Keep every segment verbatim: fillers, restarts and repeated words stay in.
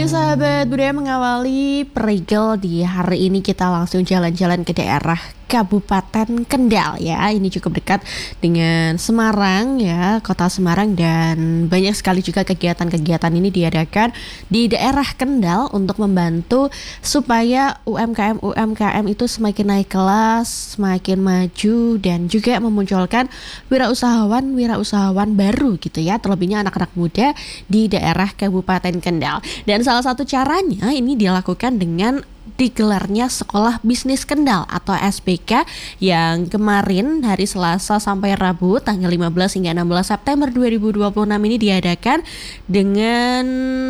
Baik sahabat budaya, mengawali Perigel di hari ini kita langsung jalan-jalan ke daerah Kabupaten Kendal ya. Ini cukup dekat dengan Semarang ya, kota Semarang, dan banyak sekali juga kegiatan-kegiatan ini diadakan di daerah Kendal untuk membantu supaya U M K M-U M K M itu semakin naik kelas, semakin maju, dan juga memunculkan wirausahawan-wirausahawan baru gitu ya, terlebihnya anak-anak muda di daerah Kabupaten Kendal. Dan salah satu caranya ini dilakukan dengan digelarnya Sekolah Bisnis Kendal atau S B K yang kemarin hari Selasa sampai Rabu tanggal lima belas hingga enam belas September dua ribu dua puluh enam ini diadakan dengan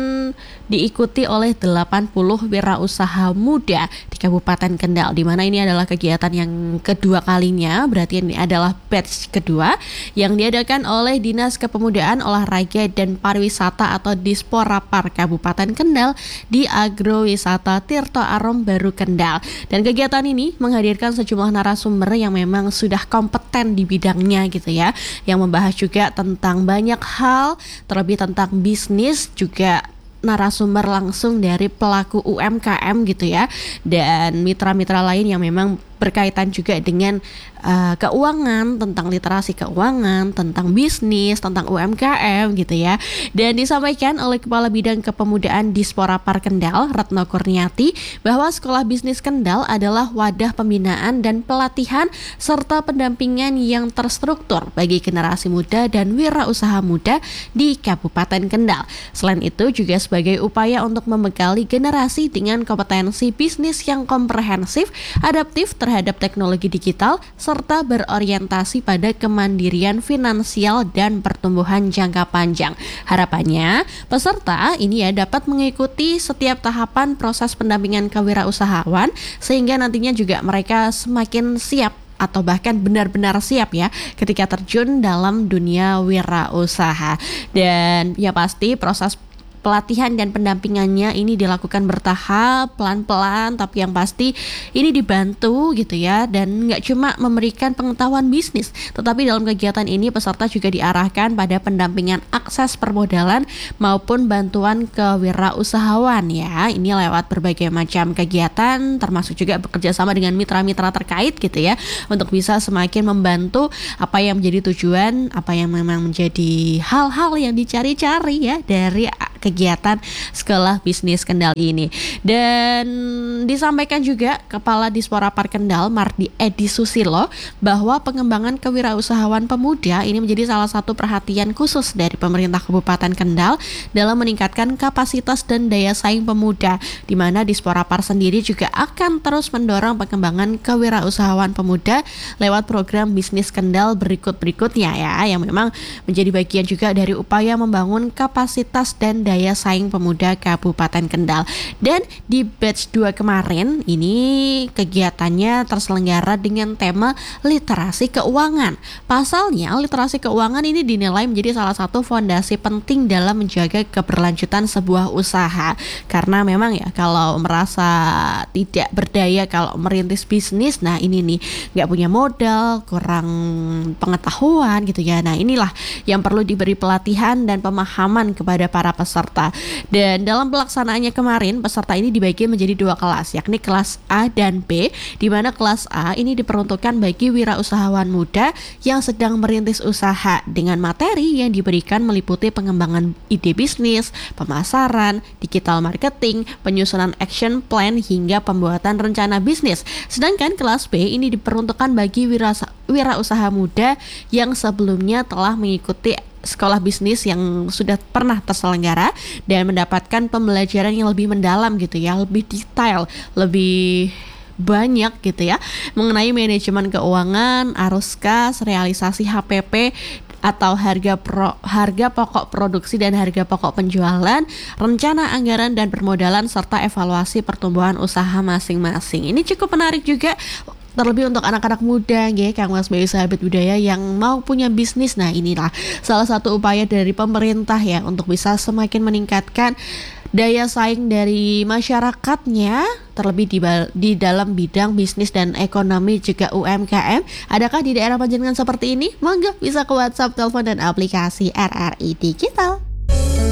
diikuti oleh delapan puluh wirausaha muda di Kabupaten Kendal, di mana ini adalah kegiatan yang kedua kalinya, berarti ini adalah batch kedua yang diadakan oleh Dinas Kepemudaan, Olahraga dan Pariwisata atau Disporapar Kabupaten Kendal di Agrowisata Tirto Arom Baru Kendal. Dan kegiatan ini menghadirkan sejumlah narasumber yang memang sudah kompeten di bidangnya gitu ya, yang membahas juga tentang banyak hal, terlebih tentang bisnis, juga narasumber langsung dari pelaku U M K M gitu ya, dan mitra-mitra lain yang memang berkaitan juga dengan uh, keuangan, tentang literasi keuangan, tentang bisnis, tentang U M K M gitu ya. Dan disampaikan oleh Kepala Bidang Kepemudaan Disporapar Kendal, Retno Kurniati, bahwa Sekolah Bisnis Kendal adalah wadah pembinaan dan pelatihan serta pendampingan yang terstruktur bagi generasi muda dan wirausaha muda di Kabupaten Kendal. Selain itu juga sebagai upaya untuk membekali generasi dengan kompetensi bisnis yang komprehensif, adaptif terhadap terhadap teknologi digital, serta berorientasi pada kemandirian finansial dan pertumbuhan jangka panjang. Harapannya, peserta ini ya dapat mengikuti setiap tahapan proses pendampingan kewirausahaan, sehingga nantinya juga mereka semakin siap atau bahkan benar-benar siap ya ketika terjun dalam dunia wirausaha. Dan ya pasti proses pelatihan dan pendampingannya ini dilakukan bertahap, pelan-pelan, tapi yang pasti ini dibantu gitu ya, dan nggak cuma memberikan pengetahuan bisnis, tetapi dalam kegiatan ini peserta juga diarahkan pada pendampingan akses permodalan maupun bantuan kewirausahawan ya. Ini lewat berbagai macam kegiatan, termasuk juga bekerja sama dengan mitra-mitra terkait gitu ya, untuk bisa semakin membantu apa yang menjadi tujuan, apa yang memang menjadi hal-hal yang dicari-cari ya dari kegiatan Sekolah Bisnis Kendal ini. Dan disampaikan juga Kepala Disporapar Kendal, Mardi Edi Susilo, bahwa pengembangan kewirausahaan pemuda ini menjadi salah satu perhatian khusus dari pemerintah Kabupaten Kendal dalam meningkatkan kapasitas dan daya saing pemuda, di mana Disporapar sendiri juga akan terus mendorong pengembangan kewirausahaan pemuda lewat program Bisnis Kendal berikut-berikutnya ya, yang memang menjadi bagian juga dari upaya membangun kapasitas dan daya daya saing pemuda Kabupaten Kendal. Dan di batch dua kemarin ini kegiatannya terselenggara dengan tema literasi keuangan. Pasalnya literasi keuangan ini dinilai menjadi salah satu fondasi penting dalam menjaga keberlanjutan sebuah usaha, karena memang ya kalau merasa tidak berdaya kalau merintis bisnis, nah ini nih nggak punya modal, kurang pengetahuan gitu ya, nah inilah yang perlu diberi pelatihan dan pemahaman kepada para peserta. Dan dalam pelaksanaannya kemarin, peserta ini dibagi menjadi dua kelas, yakni kelas A dan B, di mana kelas A ini diperuntukkan bagi wirausahawan muda yang sedang merintis usaha, dengan materi yang diberikan meliputi pengembangan ide bisnis, pemasaran, digital marketing, penyusunan action plan, hingga pembuatan rencana bisnis. Sedangkan kelas B ini diperuntukkan bagi wirausaha muda yang sebelumnya telah mengikuti sekolah bisnis yang sudah pernah terselenggara dan mendapatkan pembelajaran yang lebih mendalam gitu ya, lebih detail, lebih banyak gitu ya, mengenai manajemen keuangan, arus kas, realisasi H P P atau harga pro, harga pokok produksi dan harga pokok penjualan, rencana anggaran dan permodalan, serta evaluasi pertumbuhan usaha masing-masing. Ini cukup menarik juga, terlebih untuk anak-anak muda ya, Kang Mas Bayu sahabat budaya yang mau punya bisnis. Nah inilah salah satu upaya dari pemerintah ya untuk bisa semakin meningkatkan daya saing dari masyarakatnya, terlebih di, di dalam bidang bisnis dan ekonomi juga U M K M. Adakah di daerah panjenengan seperti ini? Monggo bisa ke WhatsApp, telepon, dan aplikasi R R I Digital.